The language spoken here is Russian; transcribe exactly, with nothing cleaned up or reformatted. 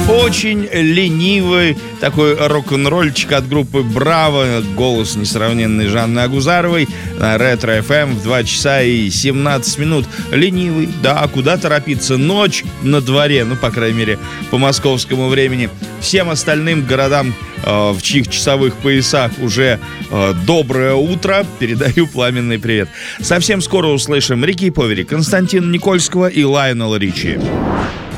Очень ленивый такой рок-н-ролльчик от группы «Браво». Голос несравненный Жанны Агузаровой на Ретро-эф эм в два часа и семнадцать минут. Ленивый, да, куда торопиться? Ночь на дворе, ну, по крайней мере, по московскому времени. Всем остальным городам, э, в чьих часовых поясах уже э, доброе утро, передаю пламенный привет. Совсем скоро услышим Рики Повери, Константина Никольского и Лайонела Ричи.